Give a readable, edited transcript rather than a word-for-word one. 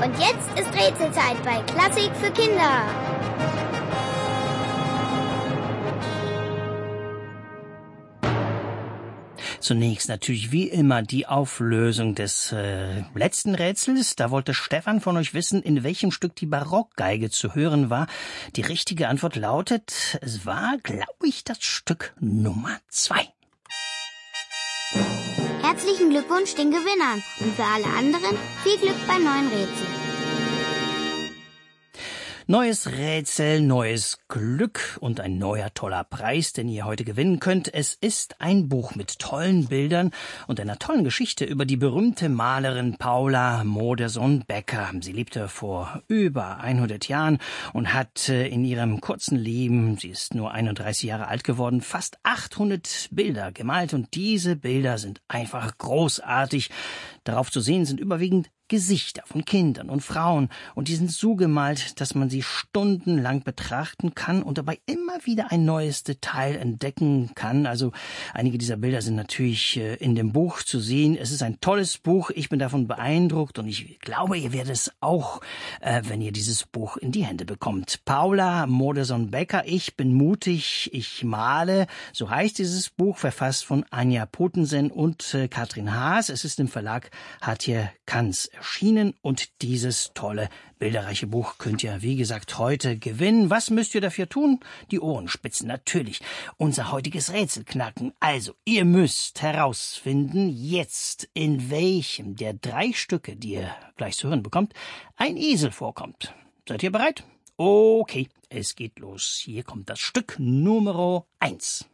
Und jetzt ist Rätselzeit bei Klassik für Kinder. Zunächst natürlich wie immer die Auflösung des letzten Rätsels. Da wollte Stefan von euch wissen, in welchem Stück die Barockgeige zu hören war. Die richtige Antwort lautet, es war, glaube ich, das Stück Nummer 2. Herzlichen Glückwunsch den Gewinnern und für alle anderen viel Glück beim neuen Rätsel. Neues Rätsel, neues Glück und ein neuer toller Preis, den ihr heute gewinnen könnt. Es ist ein Buch mit tollen Bildern und einer tollen Geschichte über die berühmte Malerin Paula Modersohn-Becker. Sie lebte vor über 100 Jahren und hat in ihrem kurzen Leben, sie ist nur 31 Jahre alt geworden, fast 800 Bilder gemalt und diese Bilder sind einfach großartig. Darauf zu sehen sind überwiegend Gesichter von Kindern und Frauen und die sind so gemalt, dass man sie stundenlang betrachten kann und dabei immer wieder ein neues Detail entdecken kann. Also einige dieser Bilder sind natürlich in dem Buch zu sehen. Es ist ein tolles Buch, ich bin davon beeindruckt und ich glaube, ihr werdet es auch, wenn ihr dieses Buch in die Hände bekommt. Paula Modersohn-Becker, ich bin mutig, ich male, so heißt dieses Buch, verfasst von Anja Potensen und Katrin Haas. Es ist im Verlag Hartje Kanz erschienen und dieses tolle, bilderreiche Buch könnt ihr, wie gesagt, heute gewinnen. Was müsst ihr dafür tun? Die Ohren spitzen, natürlich. Unser heutiges Rätsel knacken. Also, ihr müsst herausfinden, jetzt in welchem der 3 Stücke, die ihr gleich zu hören bekommt, ein Esel vorkommt. Seid ihr bereit? Okay, es geht los. Hier kommt das Stück Nummer 1.